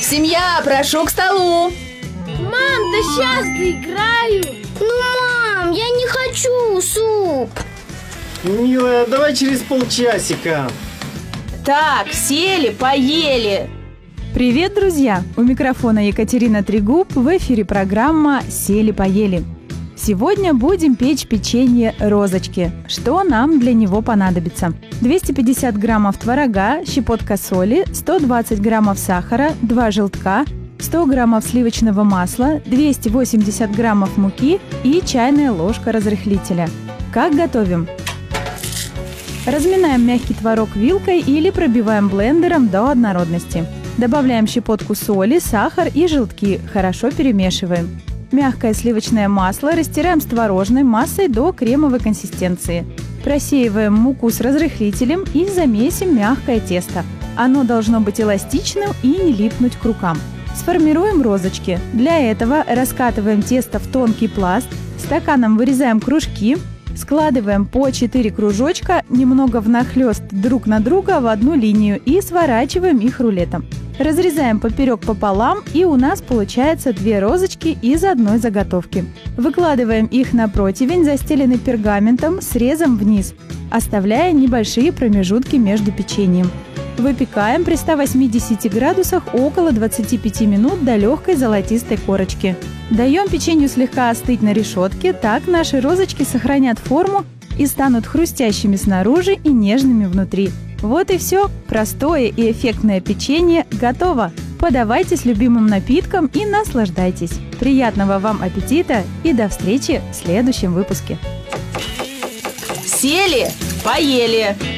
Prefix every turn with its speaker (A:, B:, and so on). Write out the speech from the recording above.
A: Семья, прошу к столу.
B: Мам, да сейчас доиграю.
C: Мам, я не хочу суп.
D: Милая, давай через полчасика.
A: Так, сели, поели.
E: Привет, друзья! У микрофона Екатерина Трегуб, в эфире программа «Сели-поели». Сегодня будем печь печенье «Розочки». Что нам для него понадобится? 250 граммов творога, щепотка соли, 120 граммов сахара, 2 желтка, 100 граммов сливочного масла, 280 граммов муки и чайная ложка разрыхлителя. Как готовим? Разминаем мягкий творог вилкой или пробиваем блендером до однородности. Добавляем щепотку соли, сахар и желтки. Хорошо перемешиваем. Мягкое сливочное масло растираем с творожной массой до кремовой консистенции. Просеиваем муку с разрыхлителем и замесим мягкое тесто. Оно должно быть эластичным и не липнуть к рукам. Сформируем розочки. Для этого раскатываем тесто в тонкий пласт, стаканом вырезаем кружки, складываем по 4 кружочка немного внахлёст друг на друга в одну линию и сворачиваем их рулетом. Разрезаем поперек пополам, и у нас получается 2 розочки из одной заготовки. Выкладываем их на противень, застеленный пергаментом, срезом вниз, оставляя небольшие промежутки между печеньем. Выпекаем при 180 градусах около 25 минут до легкой золотистой корочки. Даем печенью слегка остыть на решетке, так наши розочки сохранят форму и станут хрустящими снаружи и нежными внутри. Вот и все. Простое и эффектное печенье готово. Подавайте с любимым напитком и наслаждайтесь. Приятного вам аппетита и до встречи в следующем выпуске.
A: Сели, поели.